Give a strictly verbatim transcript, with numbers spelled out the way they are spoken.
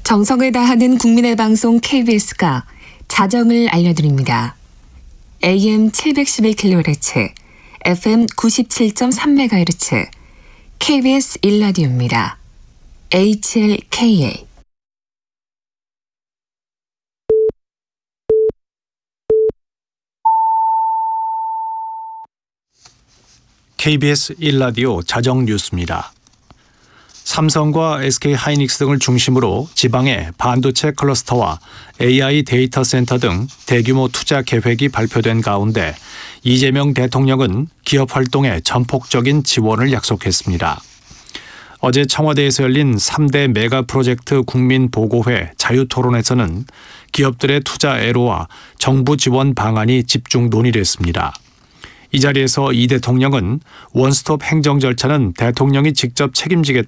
정성을 다하는 국민의 방송 케이비에스가 자정을 알려드립니다. 에이엠 칠백십일 킬로헤르츠, 에프엠 구십칠 점 삼 메가헤르츠, 케이비에스 일 라디오입니다. 에이치엘케이에이 케이비에스 일 라디오 자정 뉴스입니다. 삼성과 에스케이하이닉스 등을 중심으로 지방의 반도체 클러스터와 에이아이 데이터 센터 등 대규모 투자 계획이 발표된 가운데 이재명 대통령은 기업 활동에 전폭적인 지원을 약속했습니다. 어제 청와대에서 열린 삼 대 메가 프로젝트 국민보고회 자유토론에서는 기업들의 투자 애로와 정부 지원 방안이 집중 논의됐습니다. 이 자리에서 이 대통령은 원스톱 행정 절차는 대통령이 직접 책임지겠다고